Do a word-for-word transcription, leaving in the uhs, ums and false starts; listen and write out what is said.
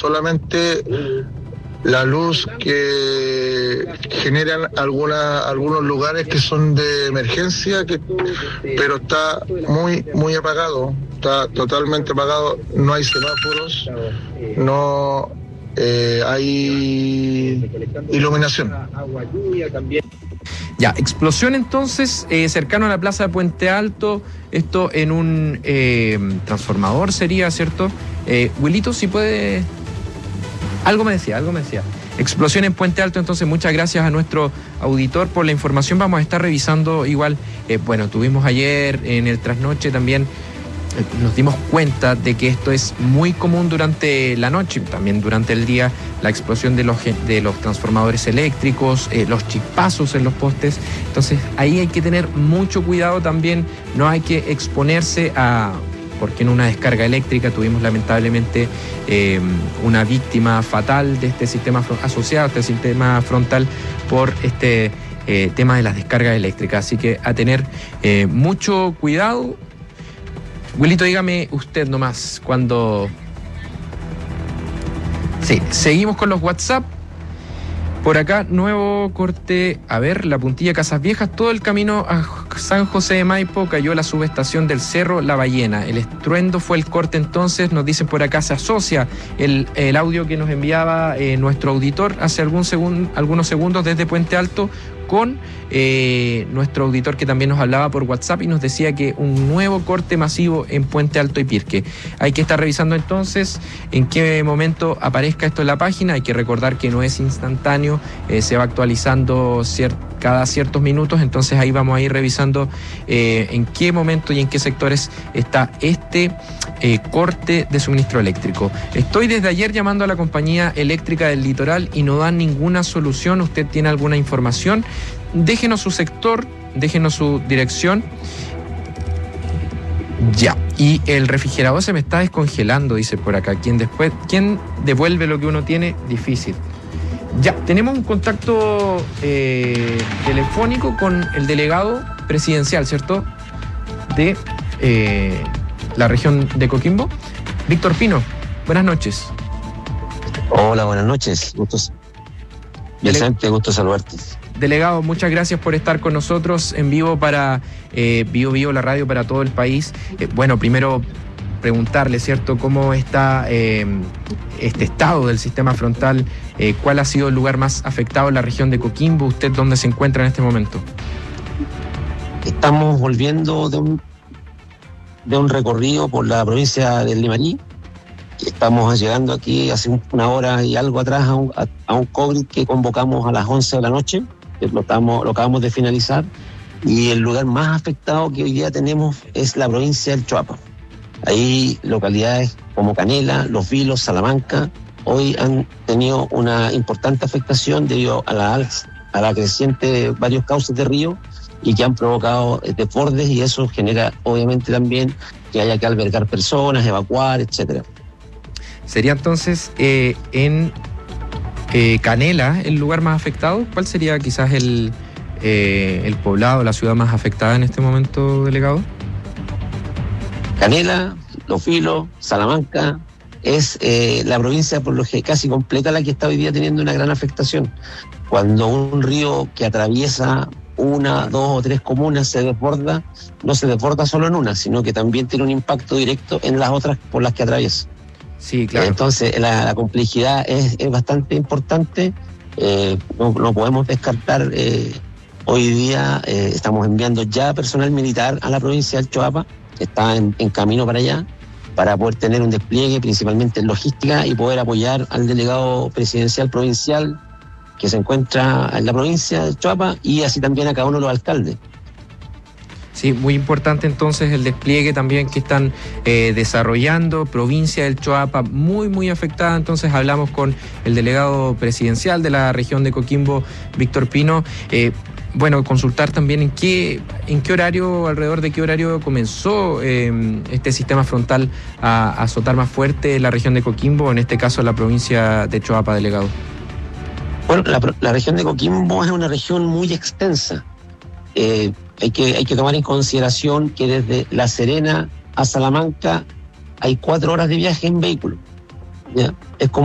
solamente la luz que generan alguna, algunos lugares que son de emergencia, que, pero está muy, muy apagado, está totalmente apagado, no hay semáforos, no eh, hay iluminación. Ya, explosión entonces eh, cercano a la plaza de Puente Alto, esto en un eh, transformador sería, ¿cierto? Eh, Wilito, si puede... Algo me decía, algo me decía. Explosión en Puente Alto, entonces muchas gracias a nuestro auditor por la información. Vamos a estar revisando igual, eh, bueno, tuvimos ayer en el trasnoche también, eh, nos dimos cuenta de que esto es muy común durante la noche, también durante el día, la explosión de los, de los transformadores eléctricos, eh, los chispazos en los postes. Entonces ahí hay que tener mucho cuidado también, no hay que exponerse a... porque en una descarga eléctrica tuvimos lamentablemente eh, una víctima fatal de este sistema asociado a este sistema frontal por este eh, tema de las descargas eléctricas. Así que a tener eh, mucho cuidado. Wilito, dígame usted nomás cuando... Sí, seguimos con los WhatsApp. Por acá, nuevo corte, a ver, la puntilla Casas Viejas, todo el camino a San José de Maipo cayó la subestación del Cerro La Ballena. El estruendo fue el corte entonces, nos dicen por acá, se asocia el, el audio que nos enviaba eh, nuestro auditor hace algún segun, algunos segundos desde Puente Alto con eh, nuestro auditor que también nos hablaba por WhatsApp y nos decía que un nuevo corte masivo en Puente Alto y Pirque. Hay que estar revisando entonces en qué momento aparezca esto en la página. Hay que recordar que no es instantáneo, eh, se va actualizando cier- cada ciertos minutos, entonces ahí vamos a ir revisando eh, en qué momento y en qué sectores está este eh, corte de suministro eléctrico. Estoy desde ayer llamando a la compañía eléctrica del litoral y no dan ninguna solución. ¿Usted tiene alguna información? Déjenos su sector, déjenos su dirección. Ya, y el refrigerador se me está descongelando, dice por acá. ¿Quién después, quién devuelve lo que uno tiene? Difícil. Ya, tenemos un contacto eh, telefónico con el delegado presidencial, ¿cierto? De eh, la región de Coquimbo, Víctor Pino. Buenas noches. Hola, buenas noches. Gusto, Vicente, gusto saludarte. Delegado, muchas gracias por estar con nosotros en vivo para eh, Bio Bio, la radio para todo el país. Eh, bueno, primero preguntarle, ¿cierto?, cómo está eh, este estado del sistema frontal, eh, cuál ha sido el lugar más afectado en la región de Coquimbo, usted dónde se encuentra en este momento. Estamos volviendo de un, de un recorrido por la provincia del Limarí. Estamos llegando aquí hace una hora y algo atrás a un, a, a un COVID que convocamos a las once de la noche, que lo, estamos, lo acabamos de finalizar, y el lugar más afectado que hoy día tenemos es la provincia del Choapa. Ahí localidades como Canela, Los Vilos, Salamanca, hoy han tenido una importante afectación debido a la, a la creciente de varios cauces de río y que han provocado desbordes, y eso genera obviamente también que haya que albergar personas, evacuar, etcétera. ¿Sería entonces eh, en eh, Canela el lugar más afectado? ¿Cuál sería quizás el, eh, el poblado, la ciudad más afectada en este momento, delegado? Canela, Los Vilos, Salamanca, es eh, la provincia por lo que casi completa la que está hoy día teniendo una gran afectación. Cuando un río que atraviesa una, dos o tres comunas se desborda, no se desborda solo en una, sino que también tiene un impacto directo en las otras por las que atraviesa. Sí, claro. Entonces la, la complejidad es, es bastante importante. Eh, no, no podemos descartar. Eh, hoy día eh, estamos enviando ya personal militar a la provincia del Choapa, está en, en camino para allá, para poder tener un despliegue principalmente en logística y poder apoyar al delegado presidencial provincial que se encuentra en la provincia del Choapa, y así también a cada uno de los alcaldes. Sí, muy importante entonces el despliegue también que están eh, desarrollando. Provincia del Choapa muy, muy afectada. Entonces hablamos con el delegado presidencial de la región de Coquimbo, Víctor Pino. Eh, bueno, consultar también en qué, en qué horario, alrededor de qué horario comenzó eh, este sistema frontal a, a azotar más fuerte la región de Coquimbo, en este caso la provincia de Choapa, delegado. Bueno, la, la región de Coquimbo es una región muy extensa. Eh, hay que, hay que tomar en consideración que desde La Serena a Salamanca hay cuatro horas de viaje en vehículo, ¿ya? Es como